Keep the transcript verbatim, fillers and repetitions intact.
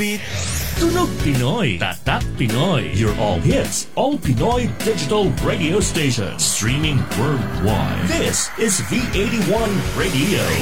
Heartbeat. Tunog Pinoy, Tatak Pinoy. Your all hits, all Pinoy digital radio station. Streaming worldwide. This is V eighty-one Radio.